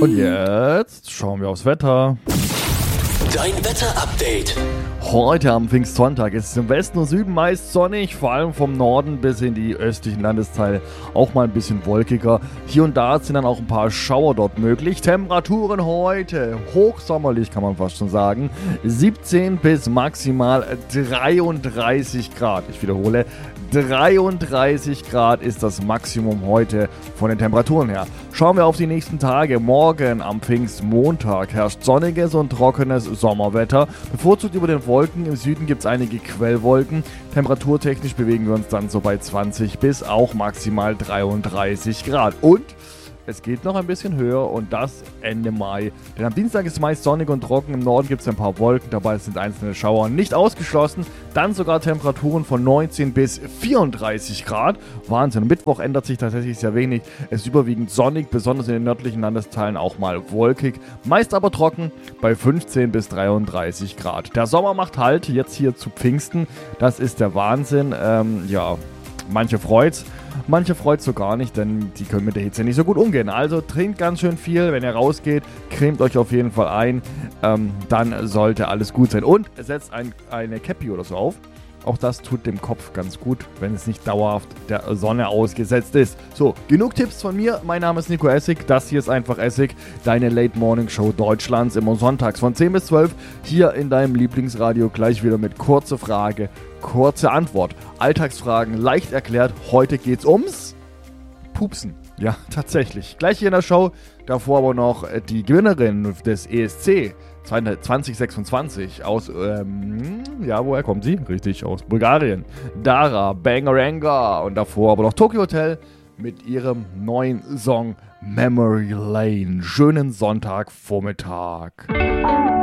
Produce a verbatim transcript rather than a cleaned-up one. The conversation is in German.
Und jetzt schauen wir aufs Wetter. Dein Wetter-Update. Heute am Pfingstsonntag ist es im Westen und Süden meist sonnig, vor allem vom Norden bis in die östlichen Landesteile auch mal ein bisschen wolkiger. Hier und da sind dann auch ein paar Schauer dort möglich. Temperaturen heute hochsommerlich, kann man fast schon sagen. siebzehn bis maximal dreiunddreißig Grad. Ich wiederhole, dreiunddreißig Grad ist das Maximum heute von den Temperaturen her. Schauen wir auf die nächsten Tage. Morgen am Pfingstmontag herrscht sonniges und trockenes Sommerwetter. Bevorzugt über den Wolken. Im Süden gibt es einige Quellwolken. Temperaturtechnisch bewegen wir uns dann so bei zwanzig bis auch maximal dreiunddreißig Grad. Und es geht noch ein bisschen höher und das Ende Mai. Denn am Dienstag ist es meist sonnig und trocken. Im Norden gibt es ein paar Wolken, dabei sind einzelne Schauer nicht ausgeschlossen. Dann sogar Temperaturen von neunzehn bis vierunddreißig Grad. Wahnsinn. Am Mittwoch ändert sich tatsächlich sehr wenig. Es ist überwiegend sonnig, besonders in den nördlichen Landesteilen auch mal wolkig. Meist aber trocken bei fünfzehn bis dreiunddreißig Grad. Der Sommer macht Halt, jetzt hier zu Pfingsten. Das ist der Wahnsinn. Ähm, ja, manche freut's. Manche freut es so gar nicht, denn die können mit der Hitze nicht so gut umgehen. Also trinkt ganz schön viel, wenn ihr rausgeht, cremt euch auf jeden Fall ein, ähm, dann sollte alles gut sein. Und setzt ein, eine Cappy oder so auf. Auch das tut dem Kopf ganz gut, wenn es nicht dauerhaft der Sonne ausgesetzt ist. So, genug Tipps von mir. Mein Name ist Nico Essig. Das hier ist einfach Essig, deine Late Morning Show Deutschlands, immer sonntags von zehn bis zwölf. Hier in deinem Lieblingsradio gleich wieder mit kurze Frage, kurze Antwort. Alltagsfragen leicht erklärt. Heute geht's ums Pupsen. Ja, tatsächlich. Gleich hier in der Show. Davor aber noch die Gewinnerin des E S C zwanzig sechsundzwanzig aus, ähm, ja, woher kommt sie? Richtig, aus Bulgarien. Dara Bangaranga. Und davor aber noch Tokyo Hotel mit ihrem neuen Song Memory Lane. Schönen Sonntagvormittag.